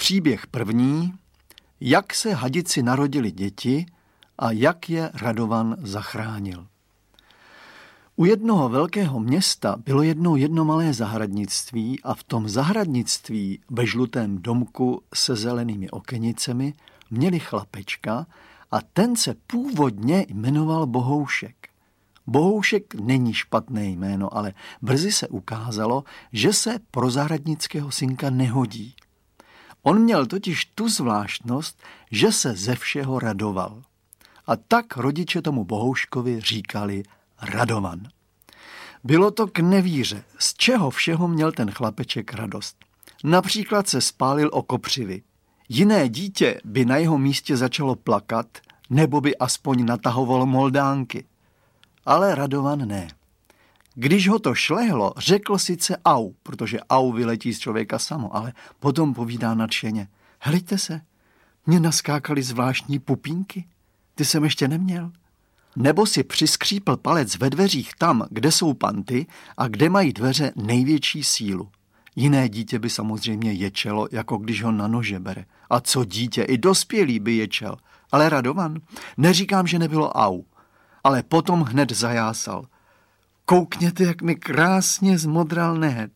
Příběh první, jak se hadici narodili děti a jak je Radovan zachránil. U jednoho velkého města bylo jednou jedno malé zahradnictví a v tom zahradnictví ve žlutém domku se zelenými okenicemi měli chlapečka a ten se původně jmenoval Bohoušek. Bohoušek není špatné jméno, ale brzy se ukázalo, že se pro zahradnického synka nehodí. On měl totiž tu zvláštnost, že se ze všeho radoval. A tak rodiče tomu Bohouškovi říkali Radovan. Bylo to k nevíře, z čeho všeho měl ten chlapeček radost. Například se spálil o kopřivy. Jiné dítě by na jeho místě začalo plakat, nebo by aspoň natahovalo moldánky. Ale Radovan ne. Když ho to šlehlo, řekl sice au, protože au vyletí z člověka samo, ale potom povídá nadšeně. Hleďte se, mě naskákaly zvláštní pupínky, ty jsem ještě neměl. Nebo si přiskřípl palec ve dveřích tam, kde jsou panty a kde mají dveře největší sílu. Jiné dítě by samozřejmě ječelo, jako když ho na nože bere. A co dítě, i dospělý by ječel. Ale Radovan, neříkám, že nebylo au, ale potom hned zajásal. Koukněte, jak mi krásně zmodral nehet.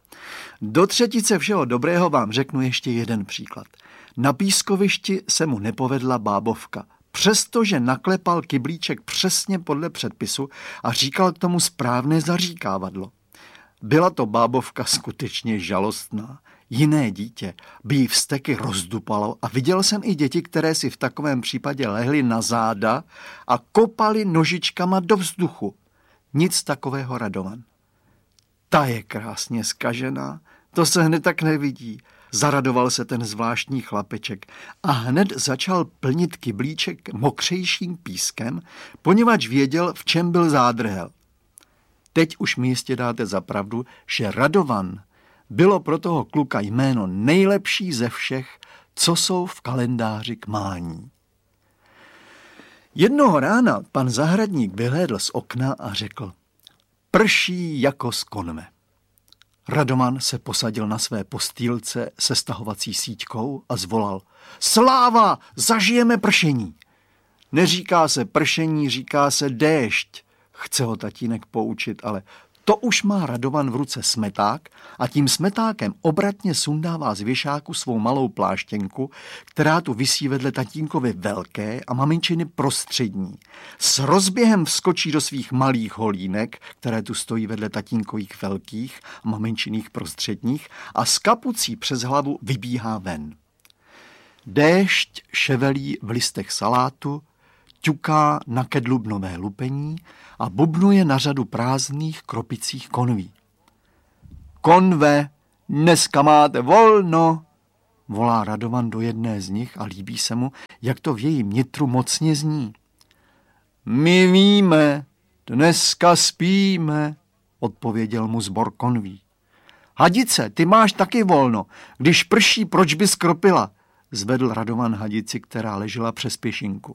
Do třetice všeho dobrého vám řeknu ještě jeden příklad. Na pískovišti se mu nepovedla bábovka, přestože naklepal kyblíček přesně podle předpisu a říkal k tomu správné zaříkávadlo. Byla to bábovka skutečně žalostná. Jiné dítě by jí vzteky rozdupalo a viděl jsem i děti, které si v takovém případě lehly na záda a kopali nožičkama do vzduchu. Nic takového Radovan. Ta je krásně zkažená, to se hned tak nevidí. Zaradoval se ten zvláštní chlapeček a hned začal plnit kyblíček mokřejším pískem, poněvadž věděl, v čem byl zádrhel. Teď už mi jistě dáte za pravdu, že Radovan bylo pro toho kluka jméno nejlepší ze všech, co jsou v kalendáři k mání. Jednoho rána pan zahradník vyhlédl z okna a řekl: prší jako z konve. Radovan se posadil na své postýlce se stahovací síťkou a zvolal: sláva, zažijeme pršení. Neříká se pršení, říká se déšť. Chce ho tatínek poučit, ale to už má Radovan v ruce smeták a tím smetákem obratně sundává z věšáku svou malou pláštěnku, která tu visí vedle tatínkovy velké a maminčiny prostřední. S rozběhem vskočí do svých malých holínek, které tu stojí vedle tatínkových velkých a maminčiných prostředních, a s kapucí přes hlavu vybíhá ven. Déšť ševelí v listech salátu, ťuká na kedlubnové lupení a bubnuje na řadu prázdných kropicích konví. Konve, dneska máte volno, volá Radovan do jedné z nich a líbí se mu, jak to v jejím nitru mocně zní. My víme, dneska spíme, odpověděl mu sbor konví. Hadice, ty máš taky volno, když prší, proč bys kropila, zvedl Radovan hadici, která ležela přes pěšinku.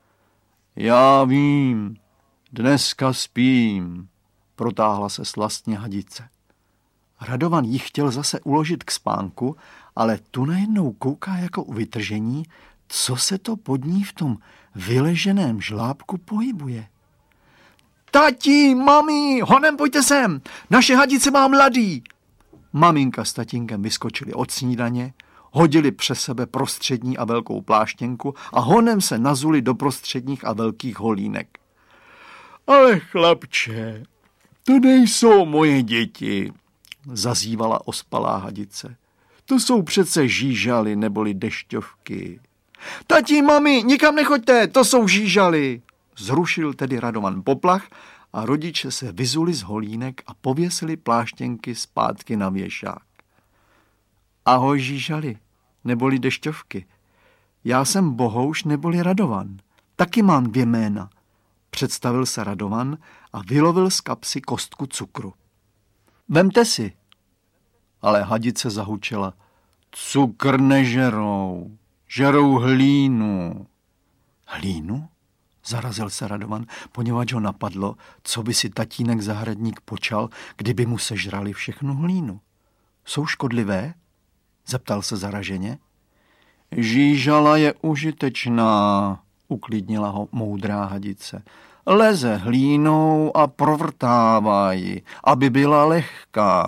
Já vím, dneska spím, protáhla se slastně hadice. Radovan jí chtěl zase uložit k spánku, ale tu najednou kouká jako u vytržení, co se to pod ní v tom vyleženém žlábku pohybuje. Tati, mami, honem pojďte sem, naše hadice má mladý. Maminka s tatínkem vyskočili od snídaně, hodili přes sebe prostřední a velkou pláštěnku a honem se nazuli do prostředních a velkých holínek. Ale chlapče, to nejsou moje děti, zazývala ospalá hadice. To jsou přece žížaly neboli dešťovky. Tati, mami, nikam nechoďte, to jsou žížaly. Zrušil tedy Radovan poplach a rodiče se vyzuli z holínek a pověsili pláštěnky zpátky na věšák. Ahoj žížaly, neboli dešťovky. Já jsem Bohouš neboli Radovan. Taky mám 2 jména. Představil se Radovan a vylovil z kapsy kostku cukru. Vemte si. Ale hadice zahučela. Cukr nežerou, žerou hlínu. Hlínu? Zarazil se Radovan, poněvadž ho napadlo, co by si tatínek zahradník počal, kdyby mu sežrali všechnu hlínu. Jsou škodlivé? Zeptal se zaraženě. Žížala je užitečná, uklidnila ho moudrá hadice. Leze hlínou a provrtává ji, aby byla lehká.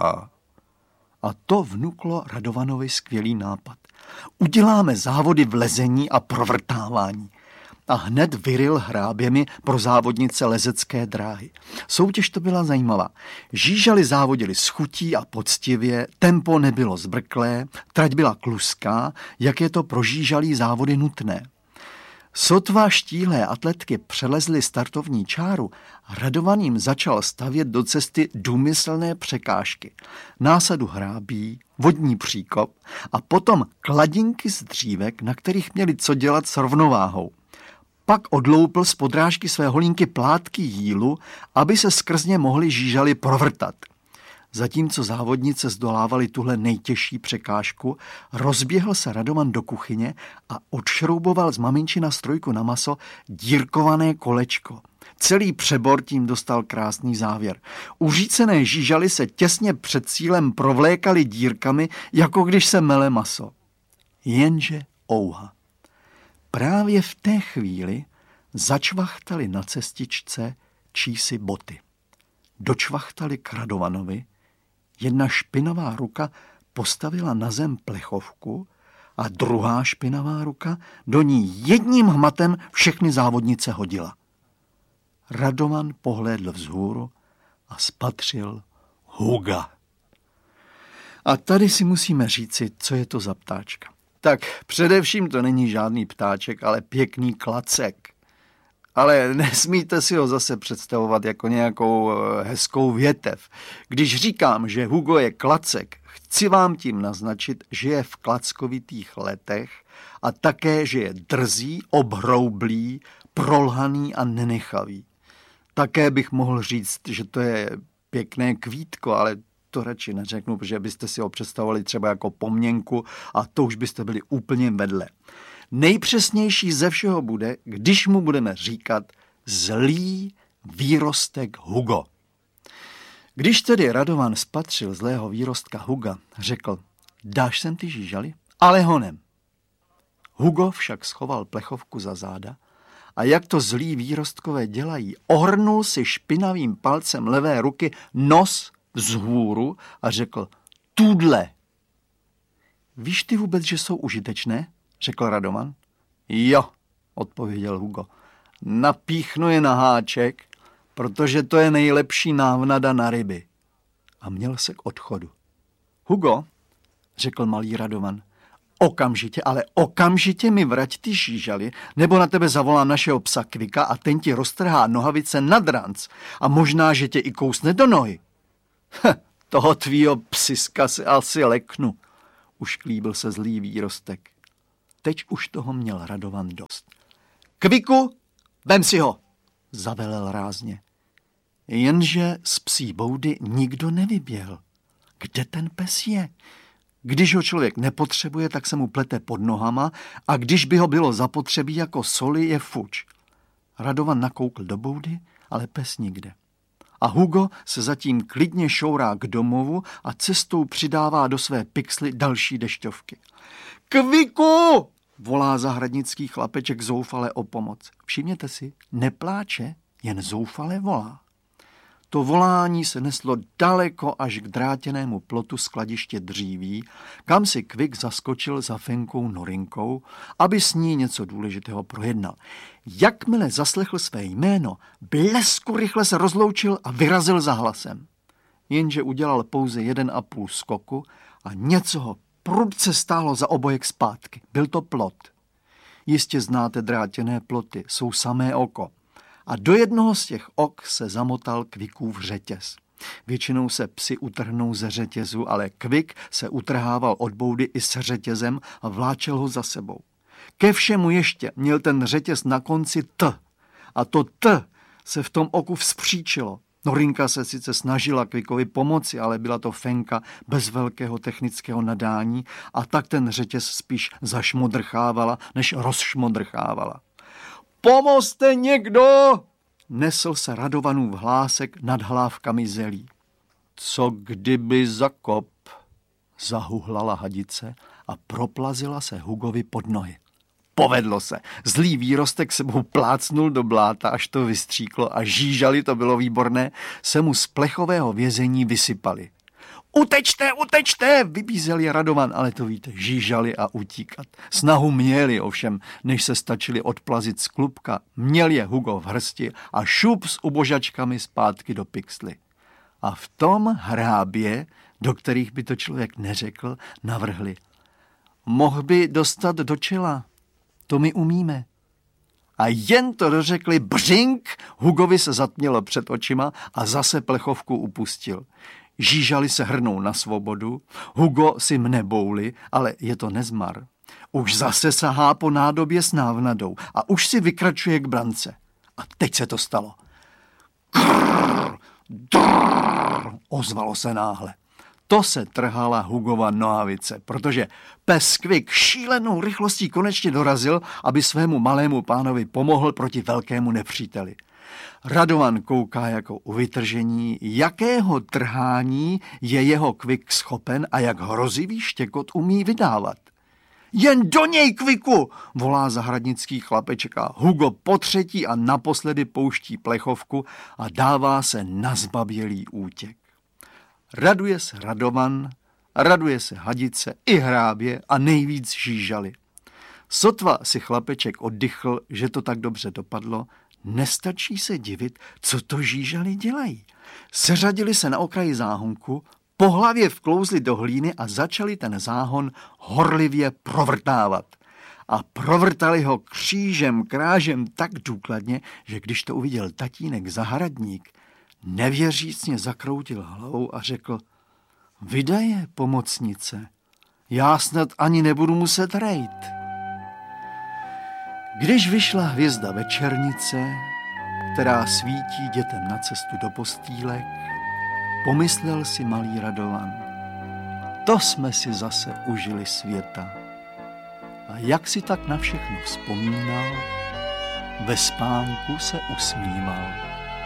A to vnuklo Radovanovi skvělý nápad. Uděláme závody v lezení a provrtávání. A hned vyryl hráběmi pro závodnice lezecké dráhy. Soutěž to byla zajímavá. Žížaly závodili s chutí a poctivě, tempo nebylo zbrklé, trať byla kluská, jak je to pro žížalí závody nutné. Sotva štíhlé atletky přelezly startovní čáru, Radovan jim začal stavět do cesty důmyslné překážky. Násadu hrábí, vodní příkop a potom kladinky z dřívek, na kterých měli co dělat s rovnováhou. Pak odloupil z podrážky své holínky plátky jílu, aby se skrz ně mohli žížaly provrtat. Zatímco závodnice zdolávali tuhle nejtěžší překážku, rozběhl se Radovan do kuchyně a odšrouboval z maminčina strojku na maso dírkované kolečko. Celý přebor tím dostal krásný závěr. Uřícené žížaly se těsně před cílem provlékaly dírkami, jako když se mele maso. Jenže ouha. Právě v té chvíli začvachtali na cestičce čísi boty. Dočvachtali k Radovanovi, jedna špinavá ruka postavila na zem plechovku a druhá špinavá ruka do ní jedním hmatem všechny závodnice hodila. Radovan pohlédl vzhůru a spatřil Huga. A tady si musíme říci, co je to za ptáčka. Tak především to není žádný ptáček, ale pěkný klacek. Ale nesmíte si ho zase představovat jako nějakou hezkou větev. Když říkám, že Hugo je klacek, chci vám tím naznačit, že je v klackovitých letech a také, že je drzý, obhroublý, prolhaný a nenechavý. Také bych mohl říct, že to je pěkné kvítko, ale to radši neřeknu, protože byste si ho představovali třeba jako pomněnku a to už byste byli úplně vedle. Nejpřesnější ze všeho bude, když mu budeme říkat zlý výrostek Hugo. Když tedy Radovan spatřil zlého výrostka Huga, řekl, dáš sem ty žížaly? Ale honem. Hugo však schoval plechovku za záda a jak to zlí výrostkové dělají, ohrnul si špinavým palcem levé ruky nos vzhůru a řekl, tudle. Víš ty vůbec, že jsou užitečné? Řekl Radovan. Jo, odpověděl Hugo. Napíchnu je na háček, protože to je nejlepší návnada na ryby. A měl se k odchodu. Hugo, řekl malý Radovan, okamžitě, ale okamžitě mi vrať ty žížaly, nebo na tebe zavolám našeho psa Kvika a ten ti roztrhá nohavice nad ranc a možná, že tě i kousne do nohy. Toho tvýho psiska se asi leknu, ušklíbil se zlý výrostek. Teď už toho měl Radovan dost. Kviku, vem si ho, zavelel rázně. Jenže z psí boudy nikdo nevyběhl. Kde ten pes je? Když ho člověk nepotřebuje, tak se mu plete pod nohama a když by ho bylo zapotřebí jako soli, je fuč. Radovan nakoukl do boudy, ale pes nikde. A Hugo se zatím klidně šourá k domovu a cestou přidává do své pixly další dešťovky. Kviku! Volá zahradnický chlapeček zoufale o pomoc. Všimněte si, nepláče, jen zoufale volá. To volání se neslo daleko až k drátěnému plotu skladiště dříví, kam si Kvik zaskočil za Fenkou Norinkou, aby s ní něco důležitého projednal. Jakmile zaslechl své jméno, blesku rychle se rozloučil a vyrazil za hlasem. Jenže udělal pouze 1,5 skoku a něco ho prudce stálo za obojek zpátky. Byl to plot. Jistě znáte drátěné ploty, jsou samé oko. A do jednoho z těch ok se zamotal Kvikův řetěz. Většinou se psi utrhnou ze řetězu, ale Kvik se utrhával od boudy i s řetězem a vláčel ho za sebou. Ke všemu ještě měl ten řetěz na konci T. A to T se v tom oku vzpříčilo. Norinka se sice snažila Kvikovi pomoci, ale byla to Fenka bez velkého technického nadání a tak ten řetěz spíš zašmodrchávala, než rozšmodrchávala. Pomozte někdo! Nesl se Radovanův hlásek nad hlávkami zelí. Co kdyby zakop? zahuhlala hadice a proplazila se Hugovi pod nohy. Povedlo se. Zlý výrostek sebou plácnul do bláta, až to vystříklo a žížali, to bylo výborné, se mu z plechového vězení vysypali. Utečte, utečte, vybízeli Radovan, ale to víte, žížali a utíkat. Snahu měli ovšem, než se stačili odplazit z klubka, měl je Hugo v hrsti a šup s ubožačkami zpátky do pixly. A v tom hrábě, do kterých by to člověk neřekl, navrhli. Mohl by dostat do čela, to my umíme. A jen to dořekli, břink, Hugovi se zatmělo před očima a zase plechovku upustil. Žížali se hrnou na svobodu, Hugo si mne bouli, ale je to nezmar. Už zase sahá po nádobě s návnadou a už si vykračuje k brance. A teď se to stalo. Krrr, drrr, ozvalo se náhle. To se trhala Hugova nohavice, protože pes Quick šílenou rychlostí konečně dorazil, aby svému malému pánovi pomohl proti velkému nepříteli. Radovan kouká jako u vytržení, jakého trhání je jeho Quick schopen a jak hrozivý štěkot umí vydávat. Jen do něj, Quicku, volá zahradnický chlapeček a Hugo potřetí a naposledy pouští plechovku a dává se na zbabělý útěk. Raduje se Radovan, raduje se hadice i hrábě a nejvíc žížali. Sotva si chlapeček oddychl, že to tak dobře dopadlo, nestačí se divit, co to žížali dělají. Seřadili se na okraji záhonku, po hlavě vklouzli do hlíny a začali ten záhon horlivě provrtávat. A provrtali ho křížem, krážem tak důkladně, že když to uviděl tatínek zahradník, nevěřícně zakroutil hlavou a řekl, vydaje, pomocnice, já snad ani nebudu muset rejt. Když vyšla hvězda večernice, která svítí dětem na cestu do postýlek, pomyslel si malý Radovan, to jsme si zase užili světa. A jak si tak na všechno vzpomínal, ve spánku se usmíval.